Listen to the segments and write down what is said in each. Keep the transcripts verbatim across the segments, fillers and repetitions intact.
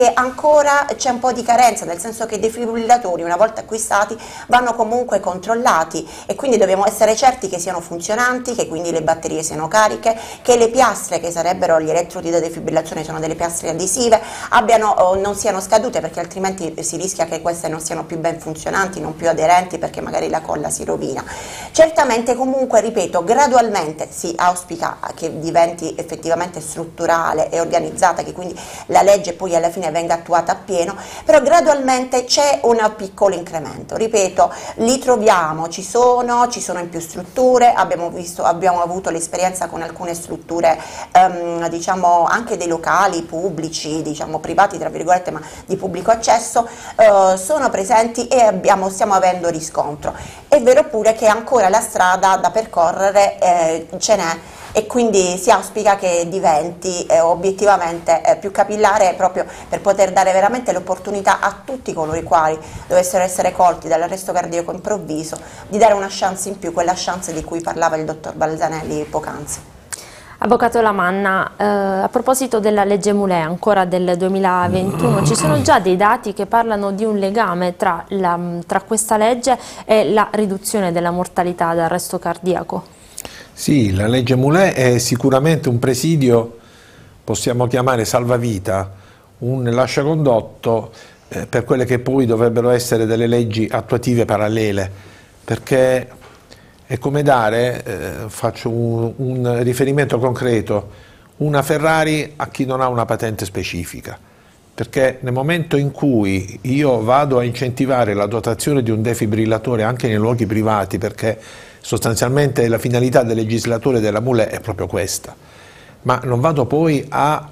E ancora c'è un po' di carenza, nel senso che i defibrillatori, una volta acquistati, vanno comunque controllati e quindi dobbiamo essere certi che siano funzionanti, che quindi le batterie siano cariche, che le piastre, che sarebbero gli elettrodi da defibrillazione, sono delle piastre adesive, abbiano, o non siano scadute, perché altrimenti si rischia che queste non siano più ben funzionanti, non più aderenti, perché magari la colla si rovina. Certamente comunque, ripeto, gradualmente si auspica che diventi effettivamente strutturale e organizzata, che quindi la legge poi alla fine venga attuata appieno, però gradualmente c'è un piccolo incremento. Ripeto, li troviamo, ci sono, ci sono in più strutture, abbiamo visto, abbiamo avuto l'esperienza con alcune strutture, ehm, diciamo anche dei locali pubblici, diciamo privati tra virgolette, ma di pubblico accesso, eh, sono presenti e abbiamo, stiamo avendo riscontro. È vero pure che ancora la strada da percorrere eh, ce n'è, e quindi si auspica che diventi eh, obiettivamente eh, più capillare, proprio per poter dare veramente l'opportunità a tutti coloro i quali dovessero essere colti dall'arresto cardiaco improvviso di dare una chance in più, quella chance di cui parlava il dottor Balzanelli poc'anzi. Avvocato Lamanna, eh, a proposito della legge Mulè ancora del duemilaventuno, ci sono già dei dati che parlano di un legame tra, la, tra questa legge e la riduzione della mortalità da arresto cardiaco? Sì, la legge Mulè è sicuramente un presidio, possiamo chiamare salvavita, un lasciacondotto eh, per quelle che poi dovrebbero essere delle leggi attuative parallele, perché è come dare, eh, faccio un, un riferimento concreto, una Ferrari a chi non ha una patente specifica, perché nel momento in cui io vado a incentivare la dotazione di un defibrillatore anche nei luoghi privati, perché sostanzialmente la finalità del legislatore della Mulè è proprio questa, ma non vado poi a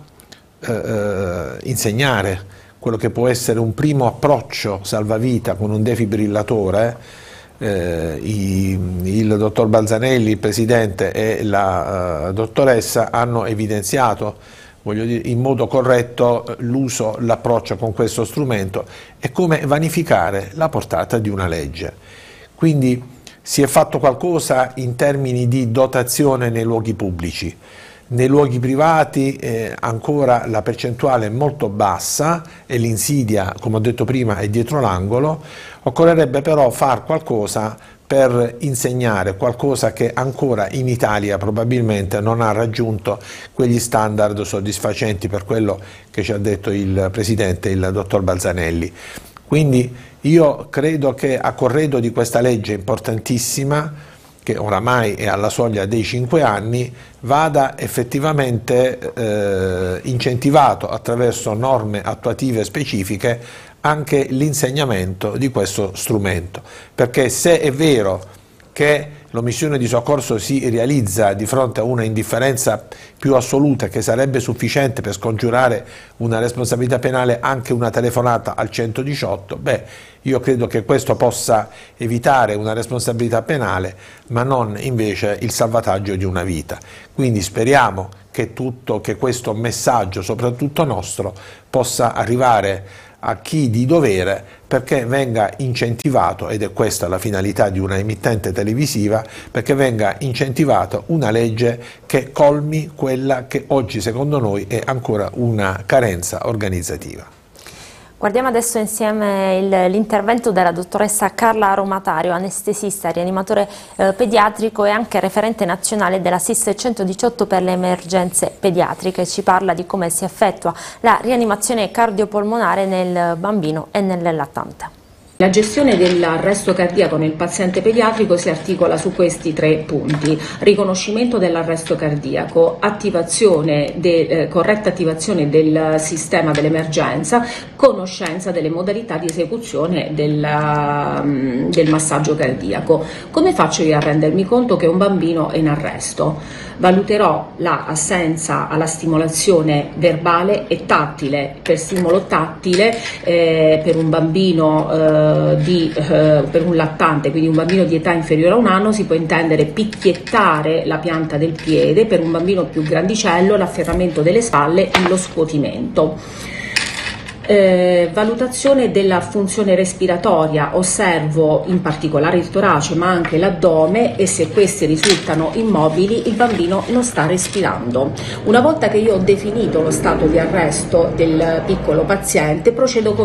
eh, insegnare quello che può essere un primo approccio salvavita con un defibrillatore. Eh, i, il dottor Balzanelli, il presidente, e la uh, dottoressa hanno evidenziato, voglio dire, in modo corretto l'uso, l'approccio con questo strumento e come vanificare la portata di una legge. Quindi si è fatto qualcosa in termini di dotazione nei luoghi pubblici. Nei luoghi privati eh, ancora la percentuale è molto bassa e l'insidia, come ho detto prima, è dietro l'angolo. Occorrerebbe però fare qualcosa per insegnare qualcosa che ancora in Italia probabilmente non ha raggiunto quegli standard soddisfacenti, per quello che ci ha detto il Presidente, il dottor Balzanelli. Quindi io credo che a corredo di questa legge importantissima, che oramai è alla soglia dei cinque anni, vada effettivamente eh, incentivato attraverso norme attuative specifiche anche l'insegnamento di questo strumento, perché se è vero che l'omissione di soccorso si realizza di fronte a una indifferenza più assoluta, che sarebbe sufficiente per scongiurare una responsabilità penale anche una telefonata al centodiciotto, beh, io credo che questo possa evitare una responsabilità penale, ma non invece il salvataggio di una vita. Quindi speriamo che tutto, che questo messaggio, soprattutto nostro, possa arrivare a chi di dovere, perché venga incentivato, ed è questa la finalità di una emittente televisiva, perché venga incentivata una legge che colmi quella che oggi secondo noi è ancora una carenza organizzativa. Guardiamo adesso insieme l'intervento della dottoressa Carla Romatario, anestesista, rianimatore eh, pediatrico e anche referente nazionale della S I S centodiciotto per le emergenze pediatriche. Ci parla di come si effettua la rianimazione cardiopolmonare nel bambino e nel lattante. La gestione dell'arresto cardiaco nel paziente pediatrico si articola su questi tre punti: riconoscimento dell'arresto cardiaco, attivazione de, eh, corretta attivazione del sistema dell'emergenza, conoscenza delle modalità di esecuzione del, um, del massaggio cardiaco. Come faccio io a rendermi conto che un bambino è in arresto? Valuterò l'assenza alla stimolazione verbale e tattile. Per stimolo tattile eh, per un bambino eh, Di, eh, per un lattante, quindi un bambino di età inferiore a un anno, si può intendere picchiettare la pianta del piede; per un bambino più grandicello l'afferramento delle spalle e lo scuotimento. Eh, valutazione della funzione respiratoria, osservo in particolare il torace ma anche l'addome e se questi risultano immobili il bambino non sta respirando. Una volta che io ho definito lo stato di arresto del piccolo paziente procedo con